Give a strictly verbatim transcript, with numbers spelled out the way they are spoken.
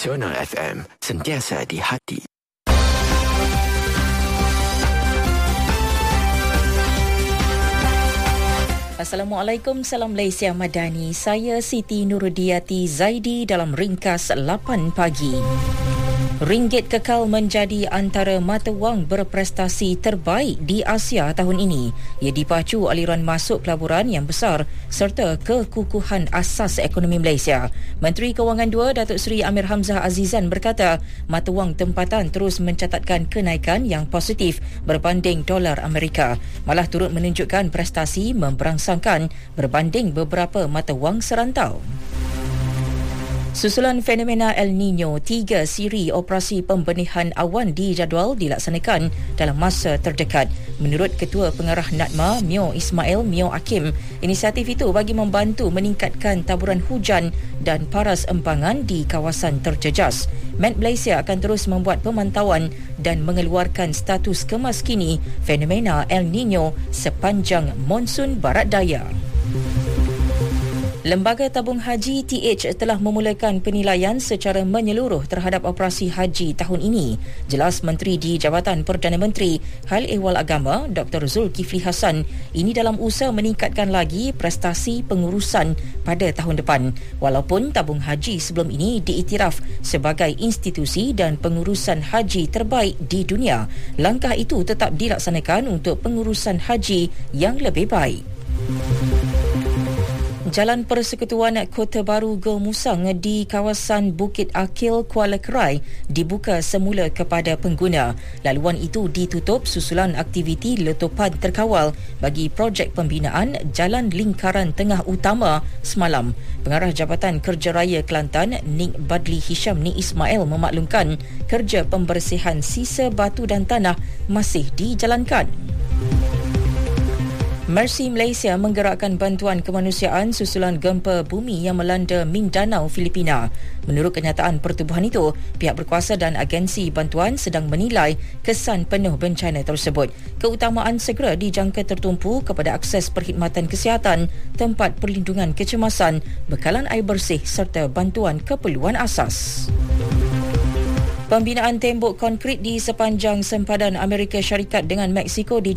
Nasional F M, sentiasa di hati. Assalamualaikum, salam Malaysia Madani. Saya Siti Nurudiati Zaidi dalam ringkas lapan pagi. Ringgit kekal menjadi antara mata wang berprestasi terbaik di Asia tahun ini. Ia dipacu aliran masuk pelaburan yang besar serta kekukuhan asas ekonomi Malaysia. Menteri Kewangan dua Datuk Seri Amir Hamzah Azizan berkata, mata wang tempatan terus mencatatkan kenaikan yang positif berbanding dolar Amerika. Malah turut menunjukkan prestasi memberangsangkan berbanding beberapa mata wang serantau. Susulan fenomena El Nino, tiga siri operasi pembenihan awan dijadual dilaksanakan dalam masa terdekat. Menurut Ketua Pengarah NADMA, Mio Ismail Mio Hakim, inisiatif itu bagi membantu meningkatkan taburan hujan dan paras empangan di kawasan terjejas. Met Malaysia akan terus membuat pemantauan dan mengeluarkan status kemaskini fenomena El Nino sepanjang monsun barat daya. Lembaga Tabung Haji T H telah memulakan penilaian secara menyeluruh terhadap operasi haji tahun ini. Jelas Menteri di Jabatan Perdana Menteri Hal Ehwal Agama Doktor Zulkifli Hassan, ini dalam usaha meningkatkan lagi prestasi pengurusan pada tahun depan. Walaupun tabung haji sebelum ini diiktiraf sebagai institusi dan pengurusan haji terbaik di dunia, langkah itu tetap dilaksanakan untuk pengurusan haji yang lebih baik. Jalan Persekutuan Kota Baru Gul Musang di kawasan Bukit Akil, Kuala Kerai dibuka semula kepada pengguna. Laluan itu ditutup susulan aktiviti letupan terkawal bagi projek pembinaan Jalan Lingkaran Tengah Utama semalam. Pengarah Jabatan Kerja Raya Kelantan, Nik Badli Hisham Nik Ismail memaklumkan kerja pembersihan sisa batu dan tanah masih dijalankan. Mercy Malaysia menggerakkan bantuan kemanusiaan susulan gempa bumi yang melanda Mindanao, Filipina. Menurut kenyataan pertubuhan itu, pihak berkuasa dan agensi bantuan sedang menilai kesan penuh bencana tersebut. Keutamaan segera dijangka tertumpu kepada akses perkhidmatan kesihatan, tempat perlindungan kecemasan, bekalan air bersih serta bantuan keperluan asas. Pembinaan tembok konkrit di sepanjang sempadan Amerika Syarikat dengan Mexico di